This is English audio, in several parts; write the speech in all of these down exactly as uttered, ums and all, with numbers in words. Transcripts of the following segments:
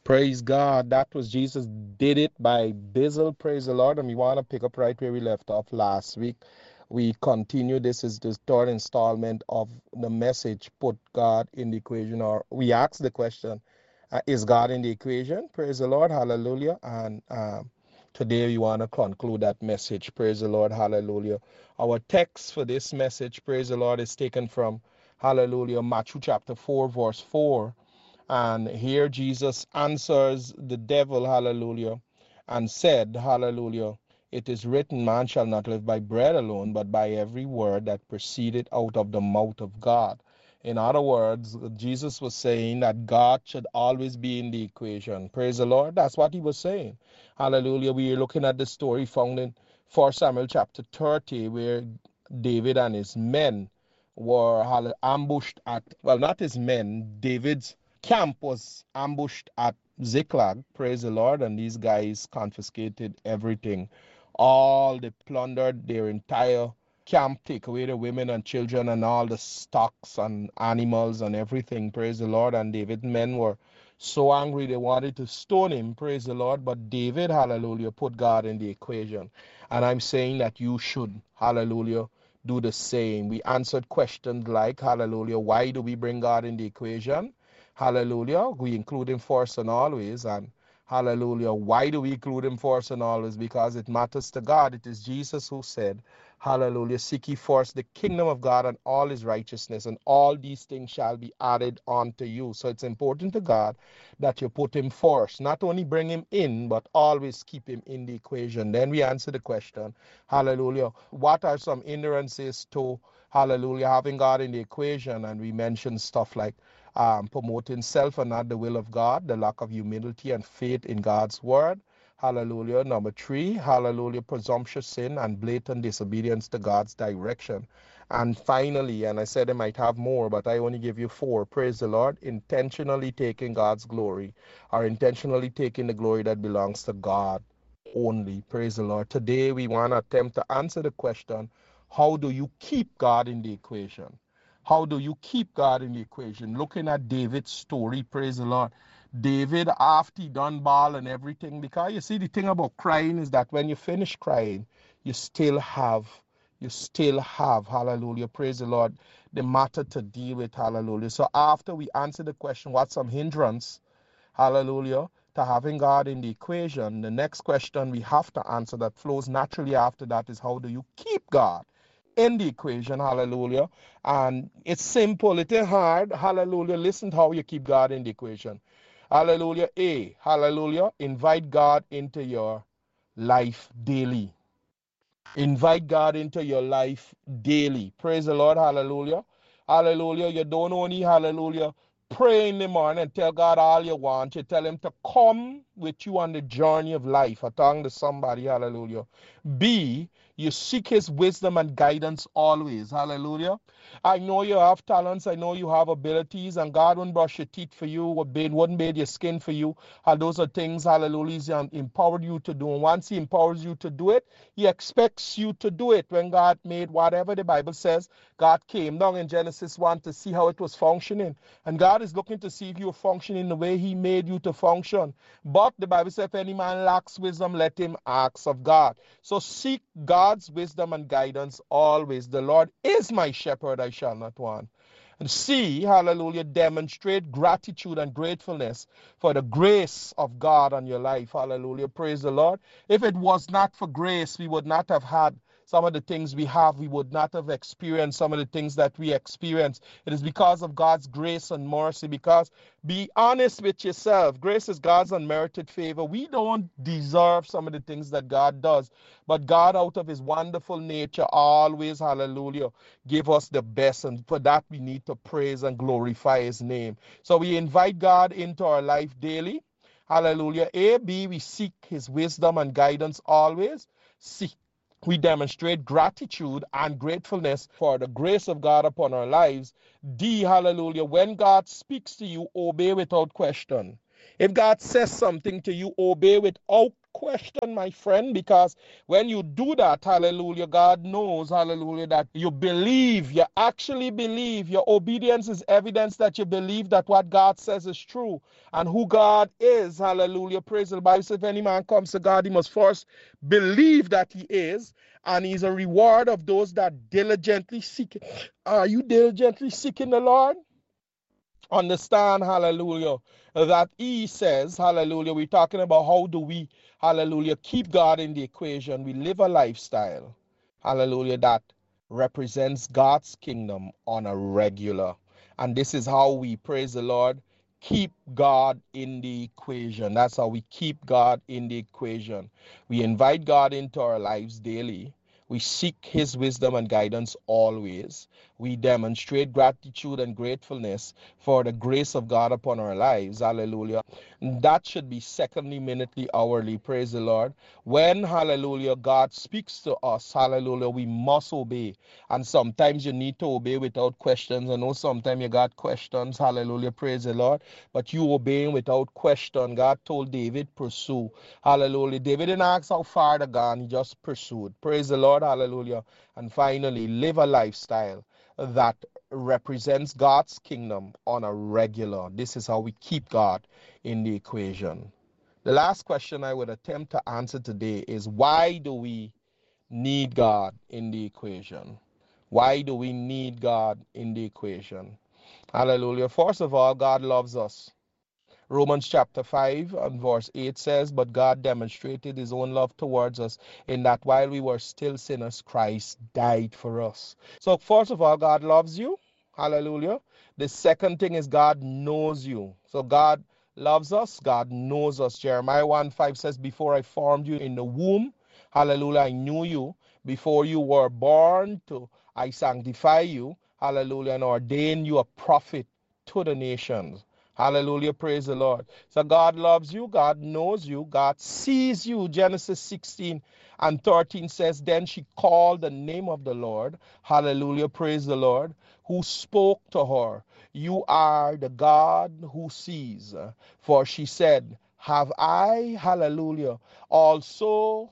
Praise God. That was Jesus Did It by Bizzle. Praise the Lord. And we want to pick up right where we left off last week. We continue. This is the third installment of the message, Put God in the Equation. Or we ask the question, uh, is God in the equation? Praise the Lord. Hallelujah. And um, today we want to conclude that message. Praise the Lord. Hallelujah. Our text for this message, praise the Lord, is taken from, hallelujah, Matthew chapter four, verse four. And here Jesus answers the devil, hallelujah, and said, hallelujah, it is written, man shall not live by bread alone, but by every word that proceeded out of the mouth of God. In other words, Jesus was saying that God should always be in the equation. Praise the Lord. That's what he was saying. Hallelujah. We are looking at the story found in First Samuel chapter thirty, where David and his men were ambushed at, well, not his men, David's camp was ambushed at Ziklag, praise the Lord, and these guys confiscated everything. All they plundered their entire camp, take away the women and children and all the stocks and animals and everything, praise the Lord. And David's men were so angry they wanted to stone him, praise the Lord. But David, hallelujah, put God in the equation. And I'm saying that you should, hallelujah, do the same. We answered questions like, hallelujah, why do we bring God in the equation? Hallelujah. We include him first and always. And hallelujah. Why do we include him first and always? Because it matters to God. It is Jesus who said, hallelujah, seek ye first the kingdom of God and all his righteousness, and all these things shall be added unto you. So it's important to God that you put him first. Not only bring him in, but always keep him in the equation. Then we answer the question, hallelujah, what are some hindrances to, hallelujah, having God in the equation? And we mentioned stuff like um, promoting self and not the will of God, the lack of humility and faith in God's word. Hallelujah. Number three, hallelujah, presumptuous sin and blatant disobedience to God's direction. And finally, and I said I might have more, but I only give you four, praise the Lord, intentionally taking God's glory, or intentionally taking the glory that belongs to God only. Praise the Lord. Today we want to attempt to answer the question, how do you keep God in the equation? How do you keep God in the equation? Looking at David's story, praise the Lord. David, after he done ball and everything, because you see, the thing about crying is that when you finish crying, you still have, you still have, hallelujah, praise the Lord, the matter to deal with, hallelujah. So after we answer the question, what's some hindrance, hallelujah, to having God in the equation, the next question we have to answer that flows naturally after that is, how do you keep God in the equation? Hallelujah. And it's simple, it ain't hard. Hallelujah. Listen to how you keep God in the equation. Hallelujah. A, hallelujah, invite God into your life daily. Invite God into your life daily. Praise the Lord. Hallelujah. Hallelujah. You don't only, hallelujah, pray in the morning and tell God all you want. You tell him to come with you on the journey of life. I'm talking to somebody. Hallelujah. B, you seek his wisdom and guidance always. Hallelujah. I know you have talents. I know you have abilities, and God wouldn't brush your teeth for you, or bathe, wouldn't bathe your skin for you. And those are things, hallelujah, he's um, empowered you to do. And once he empowers you to do it, he expects you to do it. When God made whatever the Bible says, God came down in Genesis one to see how it was functioning. And God is looking to see if you're functioning the way he made you to function. But the Bible says, if any man lacks wisdom, let him ask of God. So seek God's wisdom and guidance always. The Lord is my shepherd, I shall not want. And see, hallelujah, demonstrate gratitude and gratefulness for the grace of God on your life. Hallelujah. Praise the Lord. If it was not for grace, we would not have had some of the things we have. We would not have experienced some of the things that we experience. It is because of God's grace and mercy. Because be honest with yourself. Grace is God's unmerited favor. We don't deserve some of the things that God does. But God, out of his wonderful nature, always, hallelujah, give us the best. And for that, we need to praise and glorify his name. So we invite God into our life daily. Hallelujah. A, B, we seek his wisdom and guidance always. C, we demonstrate gratitude and gratefulness for the grace of God upon our lives. D, hallelujah, when God speaks to you, obey without question. If God says something to you, obey without question, my friend, because when you do that, hallelujah, God knows, hallelujah, that you believe, you actually believe. Your obedience is evidence that you believe that what God says is true and who God is, hallelujah. Praise the Bible says if any man comes to God, he must first believe that he is, and he's a reward of those that diligently seek it. Are you diligently seeking the Lord? Understand, hallelujah, that he says, hallelujah, we're talking about how do we, hallelujah, keep God in the equation. We live a lifestyle, hallelujah, that represents God's kingdom on a regular. And this is how we, praise the Lord, keep God in the equation. That's how we keep God in the equation. We invite God into our lives daily. We seek his wisdom and guidance always. We demonstrate gratitude and gratefulness for the grace of God upon our lives. Hallelujah. That should be secondly, minutely, hourly. Praise the Lord. When, hallelujah, God speaks to us, hallelujah, we must obey. And sometimes you need to obey without questions. I know sometimes you got questions. Hallelujah. Praise the Lord. But you obeying without question. God told David, pursue. Hallelujah. David didn't ask how far to go, he just pursued. Praise the Lord. Hallelujah. And finally, live a lifestyle that represents God's kingdom on a regular. This is how we keep God in the equation. The last question I would attempt to answer today is, why do we need God in the equation? Why do we need God in the equation? Hallelujah. First of all, God loves us. Romans chapter five and verse eight says, but God demonstrated his own love towards us in that while we were still sinners, Christ died for us. So first of all, God loves you. Hallelujah. The second thing is God knows you. So God loves us. God knows us. Jeremiah one five says, before I formed you in the womb, hallelujah, I knew you. Before you were born, to I sanctify you. Hallelujah. And ordain you a prophet to the nations. Hallelujah. Praise the Lord. So God loves you. God knows you. God sees you. Genesis sixteen and thirteen says, then she called the name of the Lord. Hallelujah. Praise the Lord. Who spoke to her, you are the God who sees. For she said, have I, hallelujah, also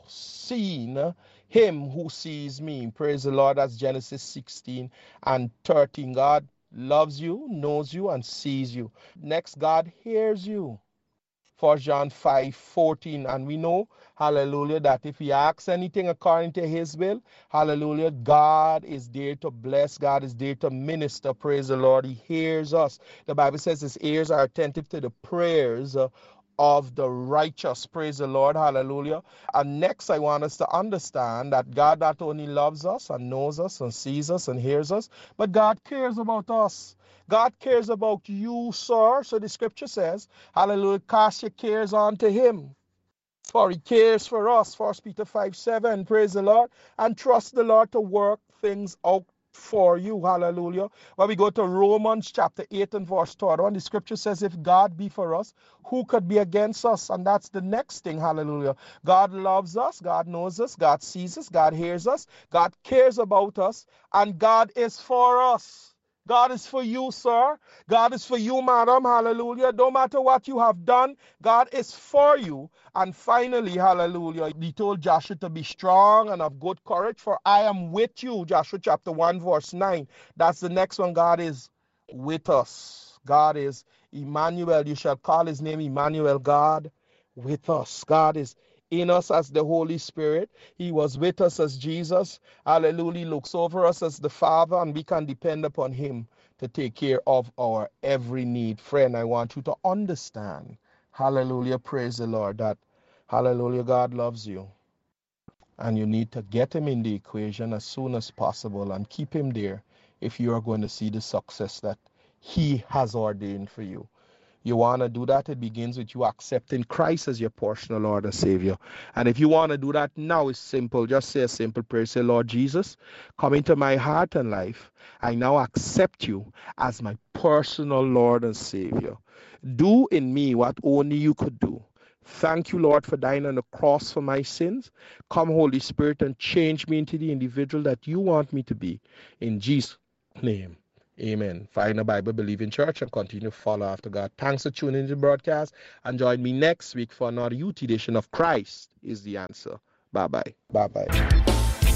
seen him who sees me. Praise the Lord. That's Genesis sixteen and thirteen. God loves you, knows you, and sees you. Next, God hears you. First John five fourteen. And we know, hallelujah, that if he asks anything according to his will, hallelujah, God is there to bless. God is there to minister. Praise the Lord. He hears us. The Bible says his ears are attentive to the prayers uh, of the righteous. Praise the Lord. Hallelujah. And next, I want us to understand that God not only loves us and knows us and sees us and hears us, but God cares about us. God cares about you, sir. So the scripture says, hallelujah, cast your cares on to him, for he cares for us. First Peter five seven. Praise the Lord. And trust the Lord to work things out for you. Hallelujah. When we go to Romans chapter eight and verse thirty-one, the scripture says, if God be for us, who could be against us? And that's the next thing. Hallelujah. God loves us. God knows us. God sees us. God hears us. God cares about us. And God is for us. God is for you, sir. God is for you, madam. Hallelujah. No matter what you have done, God is for you. And finally, hallelujah, he told Joshua to be strong and of good courage, for I am with you. Joshua chapter one, verse nine. That's the next one. God is with us. God is Emmanuel. You shall call his name Emmanuel, God with us. God is in us as the Holy Spirit. He was with us as Jesus. Hallelujah. He looks over us as the Father, and we can depend upon him to take care of our every need. Friend, I want you to understand, hallelujah, praise the Lord, that, hallelujah, God loves you. And you need to get him in the equation as soon as possible and keep him there if you are going to see the success that he has ordained for you. You want to do that, it begins with you accepting Christ as your personal Lord and Savior. And if you want to do that now, it's simple. Just say a simple prayer. Say, Lord Jesus, come into my heart and life. I now accept you as my personal Lord and Savior. Do in me what only you could do. Thank you, Lord, for dying on the cross for my sins. Come, Holy Spirit, and change me into the individual that you want me to be. In Jesus' name. Amen. Find a Bible-believing church and continue to follow after God. Thanks for tuning in to the broadcast, and join me next week for another youth edition of Christ is the Answer. Bye-bye. Bye-bye.